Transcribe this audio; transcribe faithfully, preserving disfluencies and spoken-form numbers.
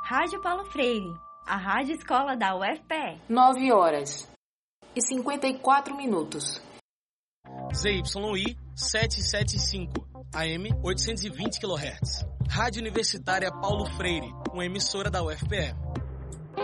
Rádio Paulo Freire, a rádio escola da U F P E. nove horas e cinquenta e quatro minutos. Z Y I setecentos e setenta e cinco, A M oitocentos e vinte quilohertz. Rádio Universitária Paulo Freire, uma emissora da U F P E.